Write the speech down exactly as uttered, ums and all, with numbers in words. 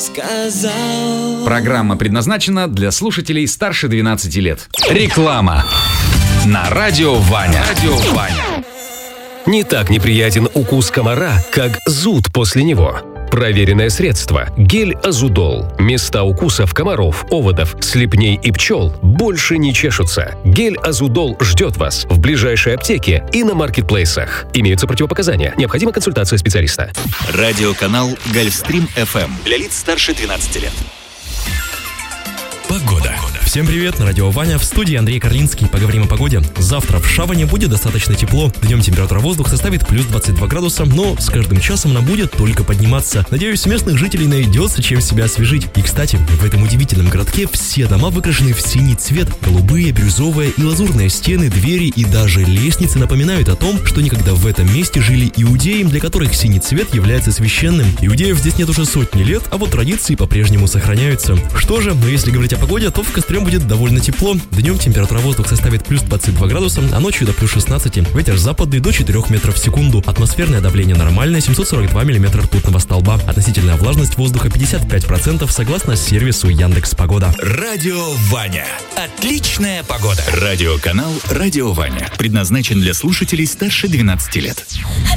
сказал. Программа предназначена для слушателей старше двенадцати лет. Реклама на радио Ваня. Радио Ваня. Не так неприятен укус комара, как зуд после него. Проверенное средство. Гель Азудол. Места укусов комаров, оводов, слепней и пчел больше не чешутся. Гель Азудол ждет вас в ближайшей аптеке и на маркетплейсах. Имеются противопоказания. Необходима консультация специалиста. Радиоканал Гольфстрим эф эм для лиц старше двенадцати лет. Погода. Всем привет, на радио Ваня, в студии Андрей Карлинский. Поговорим о погоде. Завтра в Шаване будет достаточно тепло. Днем температура воздуха составит плюс двадцать два градуса, но с каждым часом она будет только подниматься. Надеюсь, местных жителей найдется чем себя освежить. И, кстати, в этом удивительном городке все дома выкрашены в синий цвет. Голубые, бирюзовые и лазурные стены, двери и даже лестницы напоминают о том, что некогда в этом месте жили иудеи, для которых синий цвет является священным. Иудеев здесь нет уже сотни лет, а вот традиции по-прежнему сохраняются. Что же, но если говорить о погоде, то в Кострём будет довольно тепло. Днем температура воздуха составит плюс двадцать два градуса, а ночью до плюс шестнадцать. Ветер западный до четырёх метров в секунду. Атмосферное давление нормальное, семьсот сорок два миллиметра ртутного столба. Относительная влажность воздуха пятьдесят пять процентов согласно сервису Яндекс.Погода. Радио Ваня. Отличная погода. Радиоканал Радио Ваня предназначен для слушателей старше двенадцати лет.